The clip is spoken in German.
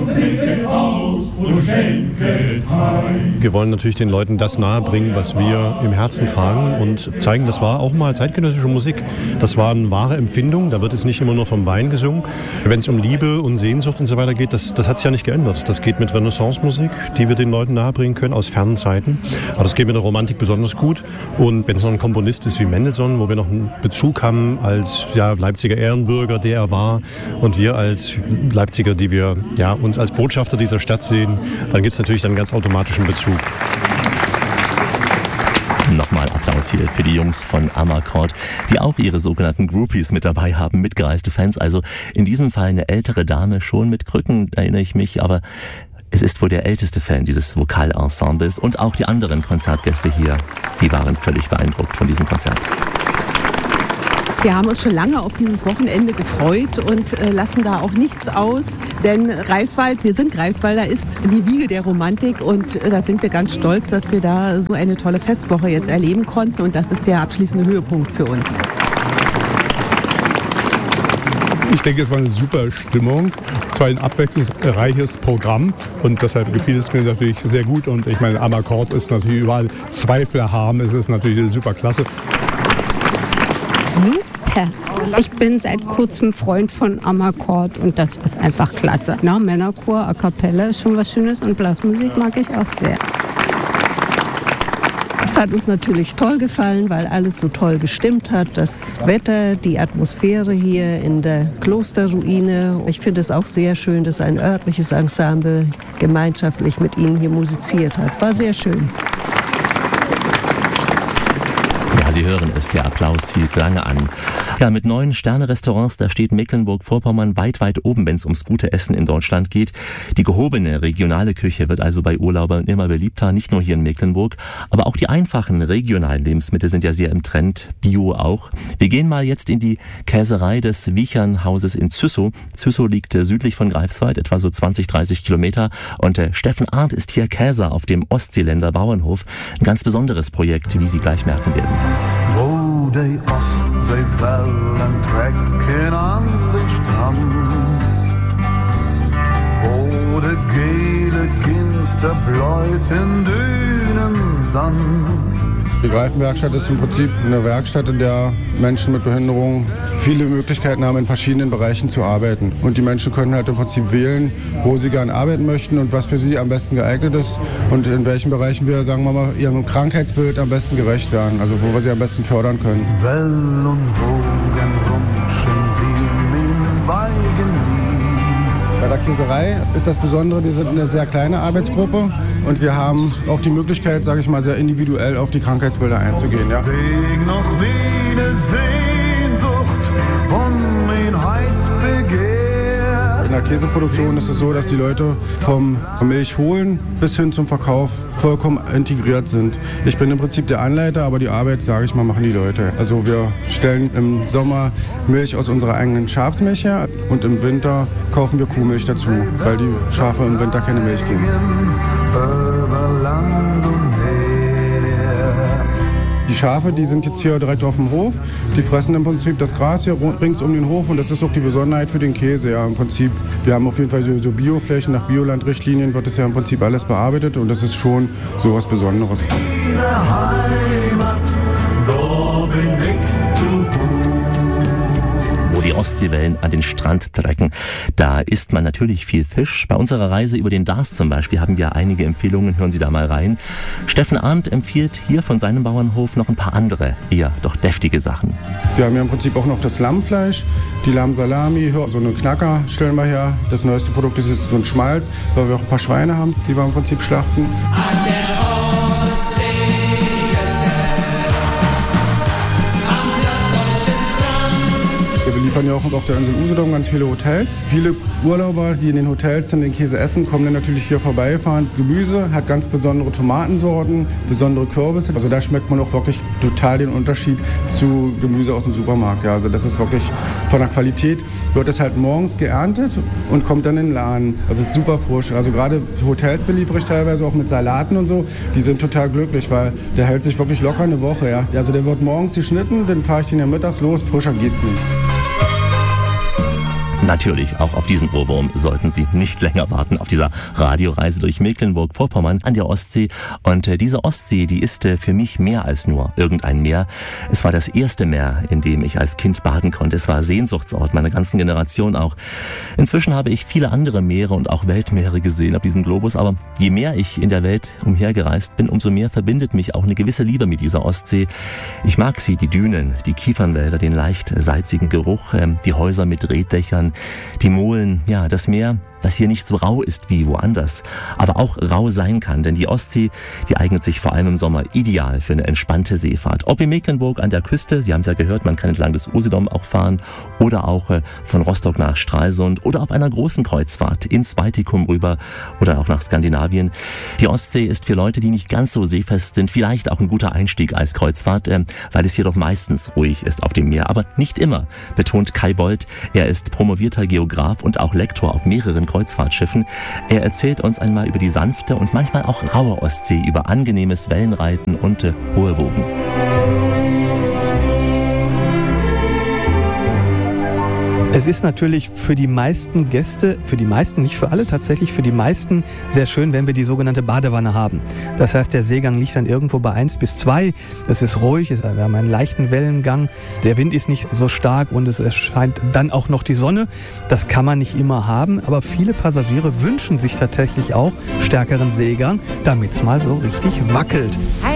Wir wollen natürlich den Leuten das nahebringen, was wir im Herzen tragen und zeigen, das war auch mal zeitgenössische Musik. Das war eine wahre Empfindung, da wird es nicht immer nur vom Wein gesungen. Wenn es um Liebe und Sehnsucht und so weiter geht, das hat sich ja nicht geändert. Das geht mit Renaissance-Musik, die wir den Leuten nahebringen können aus fernen Zeiten. Aber das geht mit der Romantik besonders gut. Und wenn es noch ein Komponist ist wie Mendelssohn, wo wir noch einen Bezug haben als Leipziger Ehrenbürger, der er war, und wir als Leipziger, die wir uns als Botschafter dieser Stadt sehen, dann gibt es natürlich einen ganz automatischen Bezug. Nochmal Applaus hier für die Jungs von Amarcord, die auch ihre sogenannten Groupies mit dabei haben, mitgereiste Fans. Also in diesem Fall eine ältere Dame, schon mit Krücken, erinnere ich mich, aber es ist wohl der älteste Fan dieses Vokalensembles und auch die anderen Konzertgäste hier, die waren völlig beeindruckt von diesem Konzert. Wir haben uns schon lange auf dieses Wochenende gefreut und lassen da auch nichts aus, denn Greifswald, wir sind Greifswalder, ist die Wiege der Romantik und da sind wir ganz stolz, dass wir da so eine tolle Festwoche jetzt erleben konnten und das ist der abschließende Höhepunkt für uns. Ich denke, es war eine super Stimmung, zwar ein abwechslungsreiches Programm und deshalb gefiel es mir natürlich sehr gut und ich meine, Amarcord ist natürlich überall Zweifel haben, es ist natürlich eine super Klasse. Super. Ich bin seit kurzem Freund von Amarcord und das ist einfach klasse. Na, Männerchor, A Cappella ist schon was Schönes und Blasmusik mag ich auch sehr. Es hat uns natürlich toll gefallen, weil alles so toll gestimmt hat. Das Wetter, die Atmosphäre hier in der Klosterruine. Ich finde es auch sehr schön, dass ein örtliches Ensemble gemeinschaftlich mit ihnen hier musiziert hat. War sehr schön. Sie hören es, der Applaus zielt lange an. Ja, mit 9 Sterne-Restaurants, da steht Mecklenburg-Vorpommern weit, weit oben, wenn es ums gute Essen in Deutschland geht. Die gehobene regionale Küche wird also bei Urlaubern immer beliebter, nicht nur hier in Mecklenburg, aber auch die einfachen regionalen Lebensmittel sind ja sehr im Trend, Bio auch. Wir gehen mal jetzt in die Käserei des Wiechernhauses in Züssow. Züssow liegt südlich von Greifswald, etwa so 20, 30 Kilometer und Steffen Arndt ist hier Käser auf dem Ostseeländer Bauernhof. Ein ganz besonderes Projekt, wie Sie gleich merken werden. Wo die Ostseewellen trecken an den Strand, wo de gele Ginster bläut in dünnen Sand. Die Greifenwerkstatt ist im Prinzip eine Werkstatt, in der Menschen mit Behinderung viele Möglichkeiten haben, in verschiedenen Bereichen zu arbeiten. Und die Menschen können halt im Prinzip wählen, wo sie gerne arbeiten möchten und was für sie am besten geeignet ist und in welchen Bereichen wir, sagen wir mal, ihrem Krankheitsbild am besten gerecht werden, also wo wir sie am besten fördern können. Wellen und Wogen rumschen wie im Weigenlied. Bei der Käserei ist das Besondere, wir sind eine sehr kleine Arbeitsgruppe und wir haben auch die Möglichkeit, sage ich mal, sehr individuell auf die Krankheitsbilder einzugehen. Ja. Sing noch wie eine Sehnsucht von Einheit begehrt. In der Käseproduktion ist es so, dass die Leute vom Milch holen bis hin zum Verkauf vollkommen integriert sind. Ich bin im Prinzip der Anleiter, aber die Arbeit, sage ich mal, machen die Leute. Also wir stellen im Sommer Milch aus unserer eigenen Schafsmilch her und im Winter kaufen wir Kuhmilch dazu, weil die Schafe im Winter keine Milch geben. Die Schafe, die sind jetzt hier direkt auf dem Hof. Die fressen im Prinzip das Gras hier rings um den Hof und das ist auch die Besonderheit für den Käse. Ja, im Prinzip, wir haben auf jeden Fall so Bioflächen, nach Biolandrichtlinien wird das ja im Prinzip alles bearbeitet und das ist schon so was Besonderes. Heimat, da bin ich wo die Ostseewellen an den Strand trecken. Da isst man natürlich viel Fisch. Bei unserer Reise über den Darß zum Beispiel haben wir einige Empfehlungen, hören Sie da mal rein. Steffen Arndt empfiehlt hier von seinem Bauernhof noch ein paar andere, eher doch deftige Sachen. Wir haben ja im Prinzip auch noch das Lammfleisch, die Lammsalami, so eine Knacker stellen wir her. Das neueste Produkt ist so ein Schmalz, weil wir auch ein paar Schweine haben, die wir im Prinzip schlachten. Wir beliefern ja auch auf der Insel Usedom ganz viele Hotels. Viele Urlauber, die in den Hotels dann den Käse essen, kommen dann natürlich hier vorbeifahren. Gemüse hat ganz besondere Tomatensorten, besondere Kürbisse. Also da schmeckt man auch wirklich total den Unterschied zu Gemüse aus dem Supermarkt. Ja, also das ist wirklich von der Qualität. Wird es halt morgens geerntet und kommt dann in den Laden. Also es ist super frisch. Also gerade Hotels beliefere ich teilweise auch mit Salaten und so. Die sind total glücklich, weil der hält sich wirklich locker eine Woche. Ja. Also der wird morgens geschnitten, dann fahre ich den ja mittags los. Frischer geht's nicht. Natürlich, auch auf diesen Ohrwurm sollten Sie nicht länger warten auf dieser Radioreise durch Mecklenburg-Vorpommern an der Ostsee. Und diese Ostsee, die ist für mich mehr als nur irgendein Meer. Es war das erste Meer, in dem ich als Kind baden konnte. Es war Sehnsuchtsort meiner ganzen Generation auch. Inzwischen habe ich viele andere Meere und auch Weltmeere gesehen auf diesem Globus. Aber je mehr ich in der Welt umhergereist bin, umso mehr verbindet mich auch eine gewisse Liebe mit dieser Ostsee. Ich mag sie, die Dünen, die Kiefernwälder, den leicht salzigen Geruch, die Häuser mit Reetdächern, die Molen, ja, das Meer, das hier nicht so rau ist wie woanders, aber auch rau sein kann, denn die Ostsee, die eignet sich vor allem im Sommer ideal für eine entspannte Seefahrt. Ob in Mecklenburg an der Küste, Sie haben es ja gehört, man kann entlang des Usedom auch fahren, oder auch von Rostock nach Stralsund oder auf einer großen Kreuzfahrt ins Baltikum rüber oder auch nach Skandinavien. Die Ostsee ist für Leute, die nicht ganz so seefest sind, vielleicht auch ein guter Einstieg als Kreuzfahrt, weil es hier doch meistens ruhig ist auf dem Meer, aber nicht immer, betont Kai Bold. Er ist promovierter Geograf und auch Lektor auf mehreren Kreuzfahrtschiffen. Er erzählt uns einmal über die sanfte und manchmal auch raue Ostsee, über angenehmes Wellenreiten und hohe Wogen. Es ist natürlich für die meisten Gäste, für die meisten, nicht für alle tatsächlich, für die meisten sehr schön, wenn wir die sogenannte Badewanne haben. Das heißt, der Seegang liegt dann irgendwo bei 1 bis 2. Es ist ruhig, wir haben einen leichten Wellengang, der Wind ist nicht so stark und es erscheint dann auch noch die Sonne. Das kann man nicht immer haben, aber viele Passagiere wünschen sich tatsächlich auch stärkeren Seegang, damit es mal so richtig wackelt.